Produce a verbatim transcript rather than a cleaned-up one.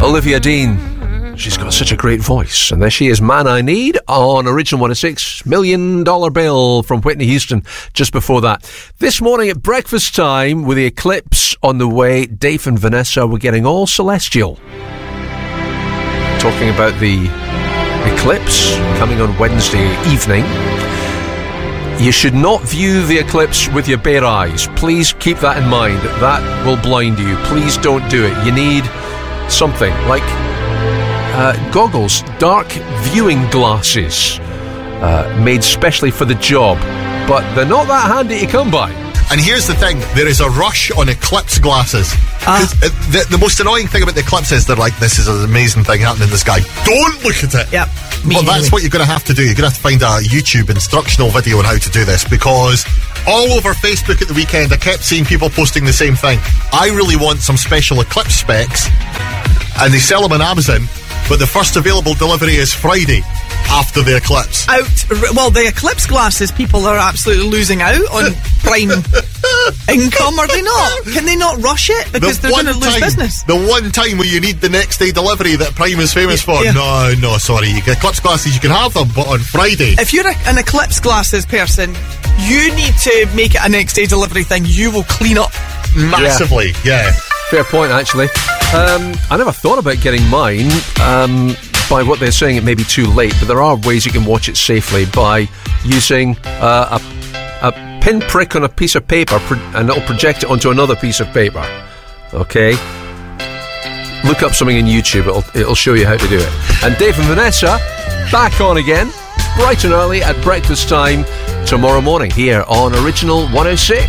Olivia Dean. She's got such a great voice. And there she is, Man I Need, on Original one oh six. Million Dollar Bill from Whitney Houston just before that. This morning at breakfast time, with the eclipse on the way, Dave and Vanessa were getting all celestial. Talking about the eclipse coming on Wednesday evening. You should not view the eclipse with your bare eyes. Please keep that in mind. That will blind you. Please don't do it. You need something like uh, goggles, dark viewing glasses, uh, made specially for the job. But they're not that handy to come by. And here's the thing, there is a rush on eclipse glasses. Ah. The, the most annoying thing about the eclipse is they're like, this is an amazing thing happening in the sky. Don't look at it. Yep. Well, that's what you're going to have to do. You're going to have to find a YouTube instructional video on how to do this, because all over Facebook at the weekend, I kept seeing people posting the same thing. I really want some special eclipse specs, and they sell them on Amazon, but the first available delivery is Friday after the eclipse. Out. Well, the eclipse glasses, people are absolutely losing out on prime income, are they not? Can they not rush it? Because The they're going one to lose time- business. The one time where you need the next day delivery that Prime is famous for. Yeah. No, no, sorry. You get eclipse glasses, you can have them, but on Friday. If you're a, an eclipse glasses person, you need to make it a next day delivery thing. You will clean up. Massively, yeah. Fair point, actually. Um, I never thought about getting mine. Um, by what they're saying, it may be too late, but there are ways you can watch it safely by using uh, a, a pinprick on a piece of paper, pro- and it'll project it onto another piece of paper. Okay? Look up something in YouTube, it'll, it'll show you how to do it. And Dave and Vanessa, back on again, bright and early at breakfast time tomorrow morning here on Original one oh six.